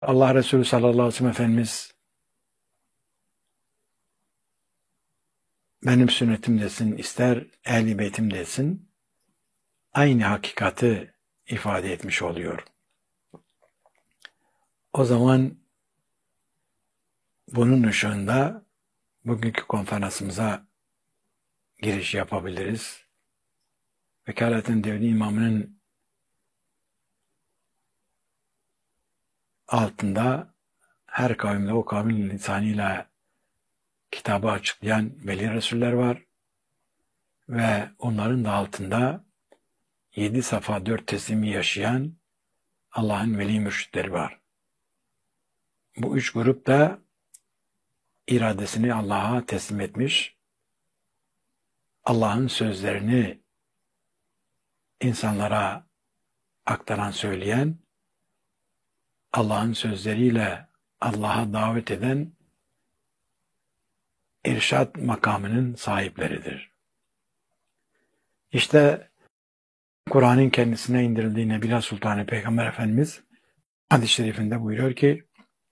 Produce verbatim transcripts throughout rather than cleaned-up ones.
Allah Resulü sallallahu aleyhi ve sellem Efendimiz benim sünnetim desin, ister ehl-i beytim desin, aynı hakikati ifade etmiş oluyor. O zaman bunun ışığında bugünkü konferansımıza giriş yapabiliriz. Vekaletin Devri İmamı'nın altında her kavimde o kavmin lisanıyla kitabı açıklayan veli resuller var ve onların da altında yedi safa dört teslimi yaşayan Allah'ın veli mürşitleri var. Bu üç grup da iradesini Allah'a teslim etmiş, Allah'ın sözlerini insanlara aktaran, söyleyen, Allah'ın sözleriyle Allah'a davet eden irşad makamının sahipleridir. İşte Kur'an'ın kendisine indirildiği Nebiler Sultanı Peygamber Efendimiz hadis-i şerifinde buyuruyor ki,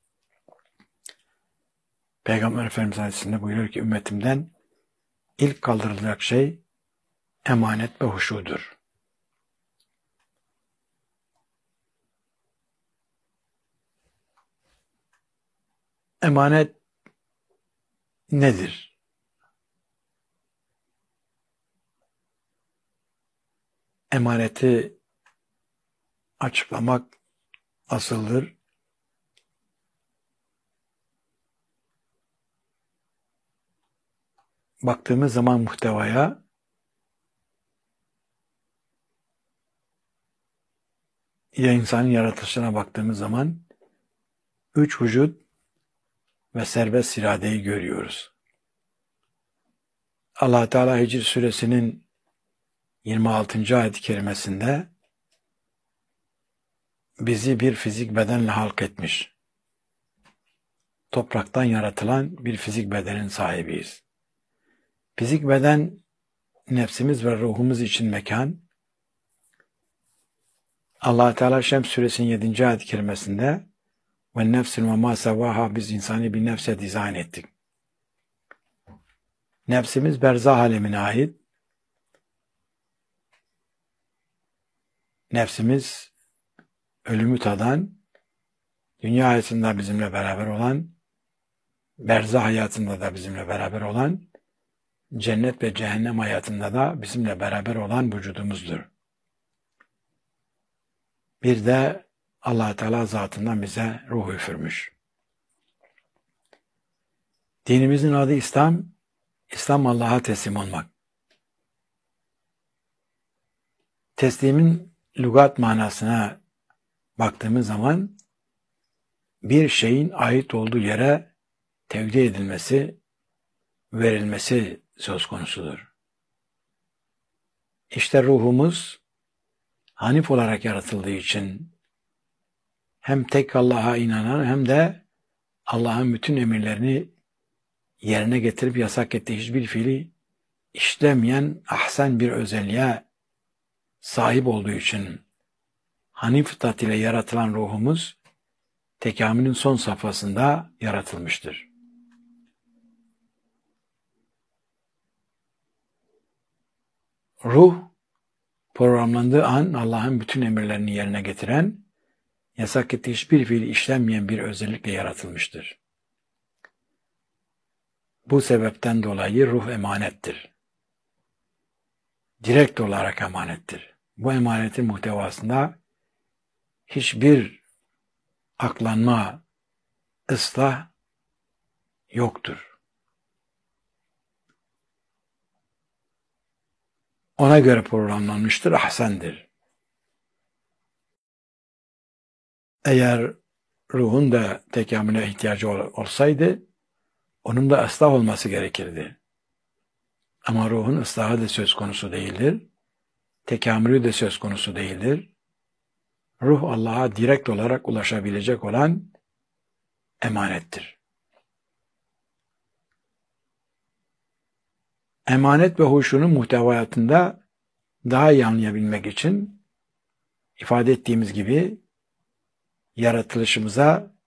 Peygamber Efendimiz hadisinde buyuruyor ki, ümmetimden ilk kaldırılacak şey emanet ve huşudur. Emanet nedir? Emaneti açıklamak asıldır. Baktığımız zaman muhtevaya, ya insanın yaratılışına baktığımız zaman üç vücut ve serbest iradeyi görüyoruz. Allah Teala Hicr suresinin yirmi altıncı ayet-i kerimesinde bizi bir fizik bedenle halk etmiş. Topraktan yaratılan bir fizik bedenin sahibiyiz. Fizik beden nefsimiz ve ruhumuz için mekan. Allah Teala Şems suresinin yedinci ayet-i kerimesinde ve nefsin ve ma sevaha, biz insanı bir nefse dizayn ettik. Nefsimiz berzah alemine ait. Nefsimiz ölümü tadan, dünya hayatında bizimle beraber olan, berzah hayatında da bizimle beraber olan, cennet ve cehennem hayatında da bizimle beraber olan vücudumuzdur. Bir de Allah Teala zatından bize ruh üfürmüş. Dinimizin adı İslam. İslam Allah'a teslim olmak. Teslimin lügat manasına baktığımız zaman bir şeyin ait olduğu yere tevdi edilmesi, verilmesi söz konusudur. İşte ruhumuz Hanif olarak yaratıldığı için hem tek Allah'a inanan hem de Allah'ın bütün emirlerini yerine getirip yasak ettiği hiçbir fiili işlemeyen ahsen bir özelliğe sahip olduğu için Hanif fıtrat ile yaratılan ruhumuz tekamülün son safhasında yaratılmıştır. Ruh programlandığı an Allah'ın bütün emirlerini yerine getiren, yasak ettiği hiçbir fiil işlenmeyen bir özellikle yaratılmıştır. Bu sebepten dolayı ruh emanettir. Direkt olarak emanettir. Bu emanetin muhtevasında hiçbir aklanma, ıslah yoktur. Ona göre programlanmıştır, ahsendir. Eğer ruhun da tekamüle ihtiyacı olsaydı, onun da ıslah olması gerekirdi. Ama ruhun ıslahı da söz konusu değildir. Tekamülü de söz konusu değildir. Ruh Allah'a direkt olarak ulaşabilecek olan emanettir. Emanet ve huşunun muhteviyatında daha iyi anlayabilmek için ifade ettiğimiz gibi yaratılışımıza